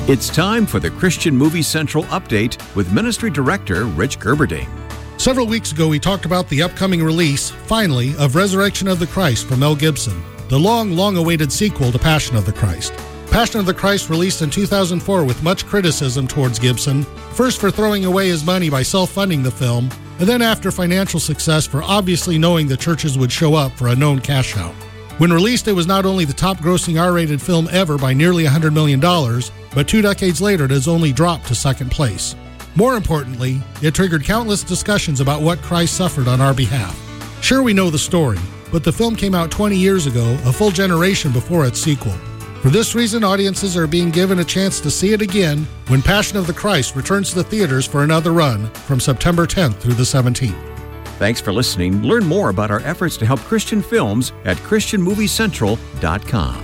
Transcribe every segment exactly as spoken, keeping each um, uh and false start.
It's time for the Christian Movie Central Update with Ministry Director Rich Gerberding. Several weeks ago, we talked about the upcoming release, finally, of Resurrection of the Christ from Mel Gibson, the long, long-awaited sequel to Passion of the Christ. Passion of the Christ released in two thousand four with much criticism towards Gibson, first for throwing away his money by self-funding the film, and then after financial success for obviously knowing the churches would show up for a known cash out. When released, it was not only the top-grossing R-rated film ever by nearly one hundred million dollars, but two decades later it has only dropped to second place. More importantly, it triggered countless discussions about what Christ suffered on our behalf. Sure, we know the story, but the film came out twenty years ago, a full generation before its sequel. For this reason, audiences are being given a chance to see it again when Passion of the Christ returns to the theaters for another run from September tenth through the seventeenth. Thanks for listening. Learn more about our efforts to help Christian films at Christian Movie Central dot com.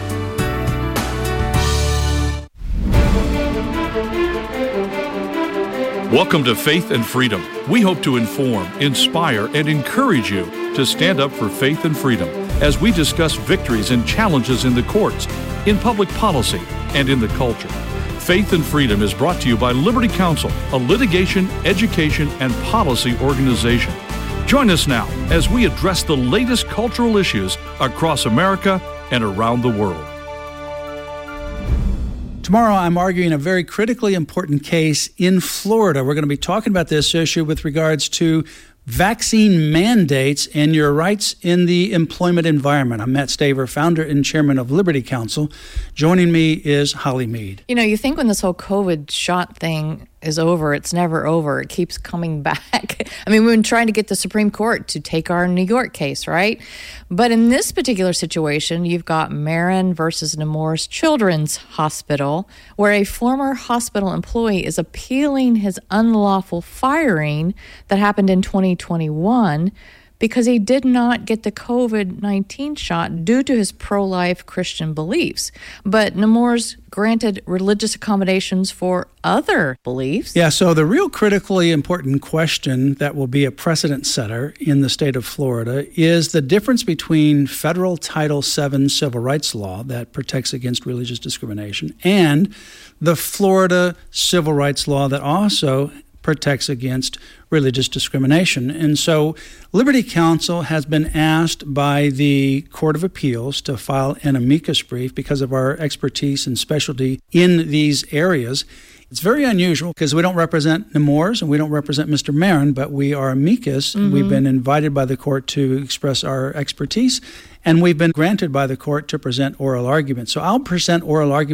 Welcome to Faith and Freedom. We hope to inform, inspire, and encourage you to stand up for faith and freedom as we discuss victories and challenges in the courts, in public policy, and in the culture. Faith and Freedom is brought to you by Liberty Counsel, a litigation, education, and policy organization. Join us now as we address the latest cultural issues across America and around the world. Tomorrow, I'm arguing a very critically important case in Florida. We're going to be talking about this issue with regards to vaccine mandates and your rights in the employment environment. I'm Matt Staver, founder and chairman of Liberty Counsel. Joining me is Holly Mead. You know, you think when this whole COVID shot thing is over, it's never over. It keeps coming back. I mean, we've been trying to get the Supreme Court to take our New York case, right? But in this particular situation, you've got Marin versus Nemours Children's Hospital, where a former hospital employee is appealing his unlawful firing that happened in twenty twenty-one because he did not get the COVID nineteen shot due to his pro-life Christian beliefs. But Nemours granted religious accommodations for other beliefs. Yeah, so the real critically important question that will be a precedent setter in the state of Florida is the difference between federal Title seven civil rights law that protects against religious discrimination and the Florida civil rights law that also protects against religious discrimination. And so Liberty Counsel has been asked by the Court of Appeals to file an amicus brief because of our expertise and specialty in these areas. It's very unusual because we don't represent Nemours and we don't represent Mister Marin, but we are amicus. Mm-hmm. We've been invited by the court to express our expertise, and we've been granted by the court to present oral arguments. So I'll present oral arguments